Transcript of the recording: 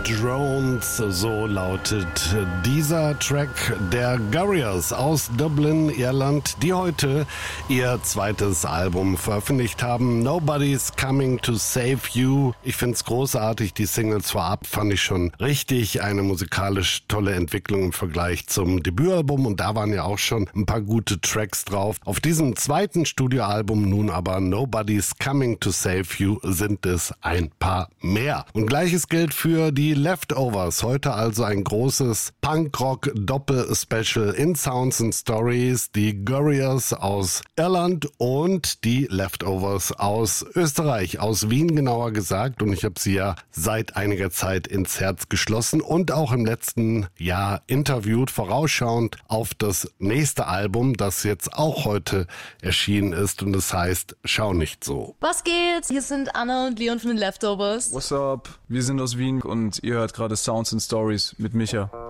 Drones, so lautet dieser Track der Gurriers aus Dublin, Irland, die heute ihr zweites Album veröffentlicht haben. Nobody's Coming to Save You. Ich find's großartig, die Singles vorab fand ich schon richtig eine musikalisch tolle Entwicklung im Vergleich zum Debütalbum und da waren ja auch schon ein paar gute Tracks drauf. Auf diesem zweiten Studioalbum nun aber Nobody's Coming to Save You sind es ein paar mehr. Und gleiches gilt für die Leftovers. Heute also ein großes Punkrock-Doppel-Special in Sounds and Stories. Die Gurriers aus Irland und die Leftovers aus Österreich, aus Wien genauer gesagt. Und ich habe sie ja seit einiger Zeit ins Herz geschlossen und auch im letzten Jahr interviewt, vorausschauend auf das nächste Album, das jetzt auch heute erschienen ist und es heißt Schau nicht so. Was geht? Hier sind Anna und Leon von den Leftovers. What's up? Wir sind aus Wien und ihr hört gerade Sounds and Stories mit Micha.